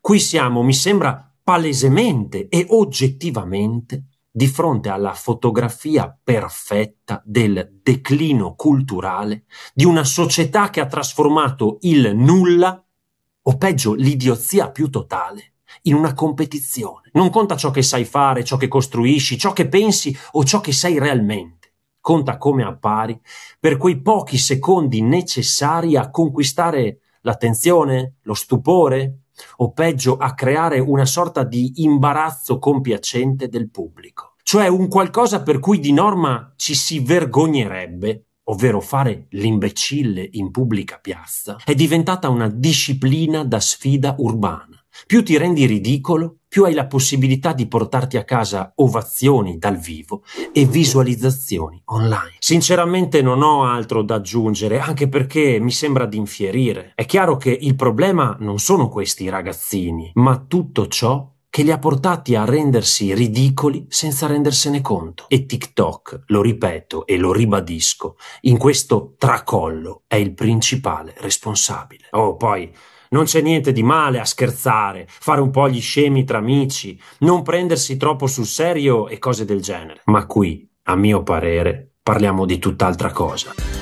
Qui siamo, mi sembra, palesemente e oggettivamente di fronte alla fotografia perfetta del declino culturale di una società che ha trasformato il nulla, o peggio l'idiozia più totale, in una competizione. Non conta ciò che sai fare, ciò che costruisci, ciò che pensi o ciò che sei realmente. Conta come appari per quei pochi secondi necessari a conquistare l'attenzione, lo stupore, o peggio a creare una sorta di imbarazzo compiacente del pubblico. Cioè un qualcosa per cui di norma ci si vergognerebbe, ovvero fare l'imbecille in pubblica piazza, è diventata una disciplina da sfida urbana. Più ti rendi ridicolo, più hai la possibilità di portarti a casa ovazioni dal vivo e visualizzazioni online. Sinceramente non ho altro da aggiungere, anche perché mi sembra di infierire. È chiaro che il problema non sono questi ragazzini, ma tutto ciò che li ha portati a rendersi ridicoli senza rendersene conto. E TikTok, lo ripeto e lo ribadisco, in questo tracollo è il principale responsabile. Oh, poi non c'è niente di male a scherzare, fare un po' gli scemi tra amici, non prendersi troppo sul serio e cose del genere. Ma qui, a mio parere, parliamo di tutt'altra cosa.